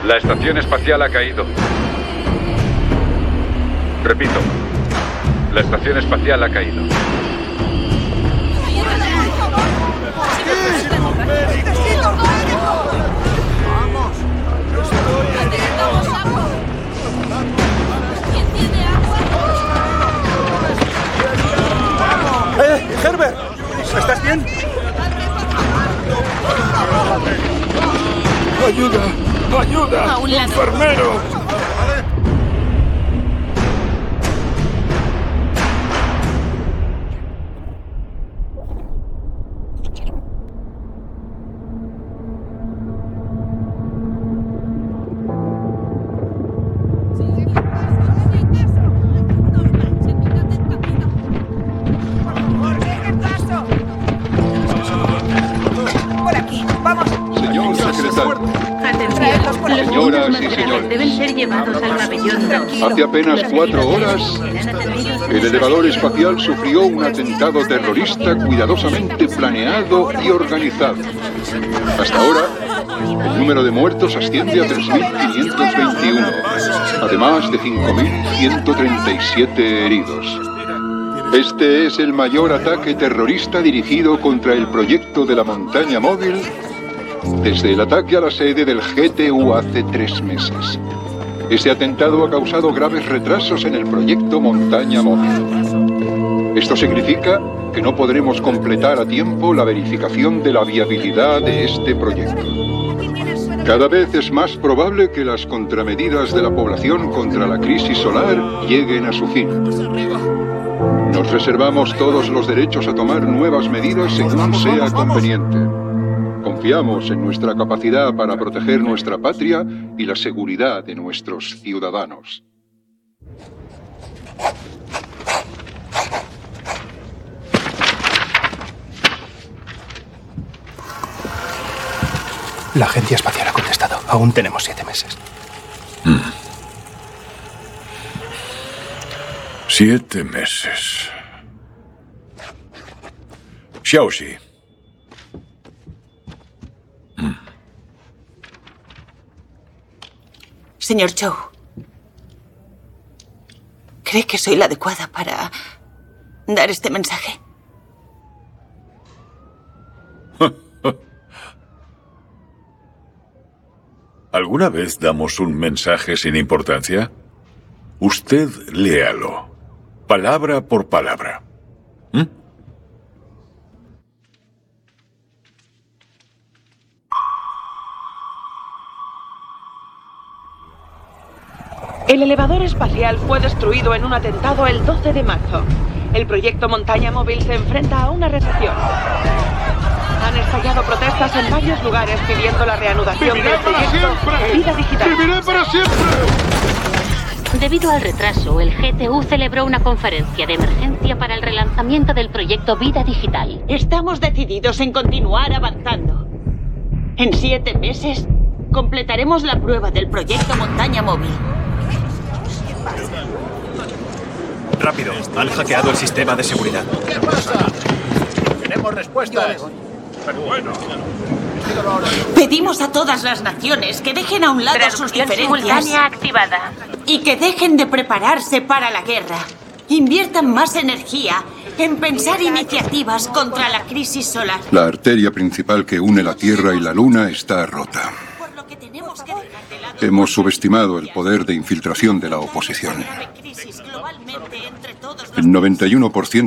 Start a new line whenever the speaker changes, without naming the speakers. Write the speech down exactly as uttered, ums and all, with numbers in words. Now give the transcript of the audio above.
La estación espacial ha caído. Repito, la estación espacial ha caído.
¡Eh, Herbert! ¿Estás bien?
¡Ayuda! ¡Ayuda!
A un lado.
¡Enfermero!
Por aquí, vamos.
Señor secretario,
Atención, los
Señoras
heridos
y
más graves
señores.
deben ser llevados al pabellón dos.
hace apenas
Los
cuatro
heridos
horas,
serán atendidos en
el
esta
elevador
sección.
espacial sufrió un atentado terrorista cuidadosamente planeado y organizado. Hasta ahora, el número de muertos asciende a tres mil quinientos veintiuno, además de cinco mil ciento treinta y siete heridos. Este es el mayor ataque terrorista dirigido contra el proyecto de la montaña móvil desde el ataque a la sede del G T U hace tres meses. Este atentado ha causado graves retrasos en el proyecto Montaña Móvil. Esto significa que no podremos completar a tiempo la verificación de la viabilidad de este proyecto. Cada vez es más probable que las contramedidas de la población contra la crisis solar lleguen a su fin. Nos reservamos todos los derechos a tomar nuevas medidas según sea conveniente. Confiamos en nuestra capacidad para proteger nuestra patria y la seguridad de nuestros ciudadanos.
La agencia espacial ha contestado. Aún tenemos siete meses.
Mm. Siete meses. Xiaoxi. Mm.
Señor Chow, ¿cree que soy la adecuada para dar este mensaje?
¿Alguna vez damos un mensaje sin importancia? Usted léalo, palabra por palabra. ¿Mm?
El elevador espacial fue destruido en un atentado el doce de marzo. El proyecto Montaña Móvil se enfrenta a una recesión. Han estallado protestas en varios lugares pidiendo la reanudación
¡Viviré
del
para
proyecto
siempre!
Vida Digital.
¡Viviré para siempre!
Debido al retraso, el G T U celebró una conferencia de emergencia para el relanzamiento del proyecto Vida Digital.
Estamos decididos en continuar avanzando. En siete meses completaremos la prueba del proyecto Montaña Móvil.
Rápido, han hackeado el sistema de seguridad.
¿Qué pasa? Queremos respuestas. Pero bueno.
Pedimos a todas las naciones que dejen a un lado sus
Traducción
diferencias
simultánea activada.
y que dejen de prepararse para la guerra. Inviertan más energía en pensar iniciativas contra la crisis solar.
La arteria principal que une la Tierra y la Luna está rota.
Por lo que tenemos que dejar de lado
Hemos subestimado el poder de infiltración de la oposición.
crisis globalmente entre todos los
El noventa y uno por ciento